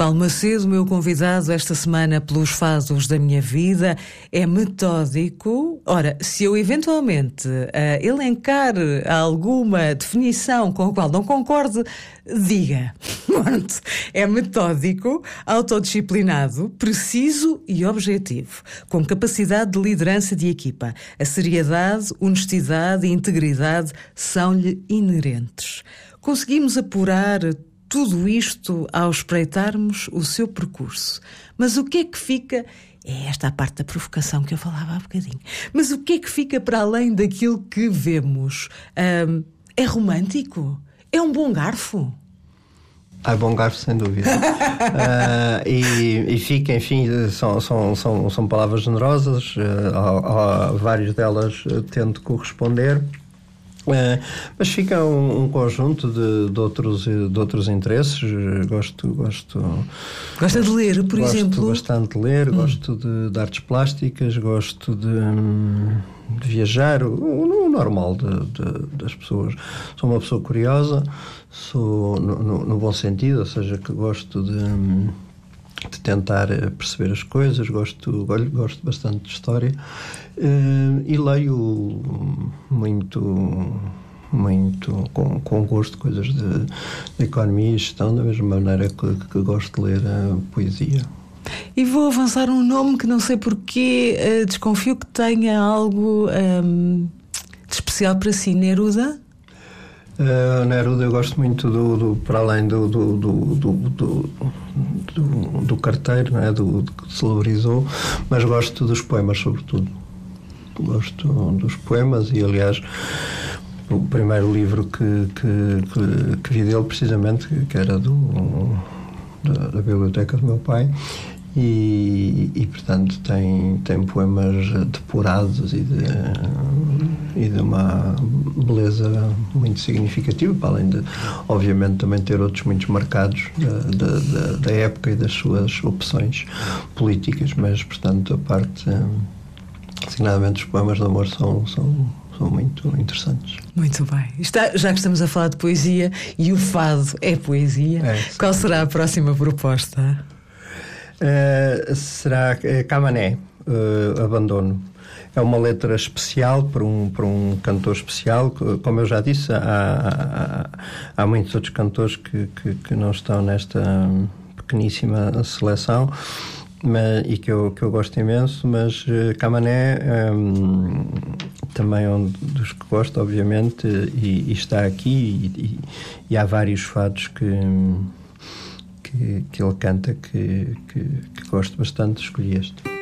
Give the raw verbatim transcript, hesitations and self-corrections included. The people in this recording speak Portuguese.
Paulo Macedo, meu convidado esta semana pelos Fados da Minha Vida, é metódico. Ora, se eu eventualmente uh, elencar alguma definição com a qual não concorde, diga. É metódico, autodisciplinado, preciso e objetivo, com capacidade de liderança de equipa. A seriedade, honestidade e integridade são-lhe inerentes. Conseguimos apurar tudo isto ao espreitarmos o seu percurso. Mas o que é que fica... É esta a parte da provocação que eu falava há bocadinho. Mas o que é que fica para além daquilo que vemos? Um, é romântico? É um bom garfo? É bom garfo, sem dúvida. uh, e, e fica, enfim, são, são, são, são palavras generosas, uh, a, a várias delas uh, tento corresponder. Uh, mas fica um, um conjunto de, de, outros, de outros interesses. Gosto, gosto Gosta de ler, por gosto exemplo? Gosto bastante de ler, hum. gosto de, de artes plásticas, gosto de, de viajar, o, o normal de, de, das pessoas. Sou uma pessoa curiosa, sou no, no, no bom sentido, ou seja, que gosto de, de tentar perceber as coisas, gosto, gosto bastante de história. Uh, e leio muito, muito com, com gosto coisas de, de economia e gestão, da mesma maneira que, que gosto de ler a poesia. E vou avançar um nome que não sei porquê, uh, desconfio que tenha algo um, de especial para si. Neruda? Uh, Neruda eu gosto muito do, do para além do do, do, do, do, do, do carteiro, não é? do, do que celebrizou, mas gosto dos poemas sobretudo. Gosto dos poemas e, aliás, o primeiro livro que, que, que, que vi dele, precisamente, que era do, da, da biblioteca do meu pai, e, e portanto, tem, tem poemas depurados e de, e de uma beleza muito significativa, para além de, obviamente, também ter outros muito marcados da, da, da época e das suas opções políticas, mas, portanto, a parte... Designadamente os poemas de amor são, são, são muito interessantes. Muito bem. Está, já que estamos a falar de poesia e o fado é poesia, é, qual será a próxima proposta? Uh, será uh, Camané, uh, Abandono. É uma letra especial para um, para um cantor especial. Como eu já disse, há, há, há muitos outros cantores que, que, que não estão nesta pequeníssima seleção. Mas, e que eu, que eu gosto imenso, mas uh, Camané um, também é um dos que gosto, obviamente, e, e está aqui, e, e, e há vários fados que, que, que ele canta que, que, que gosto bastante, escolhi este.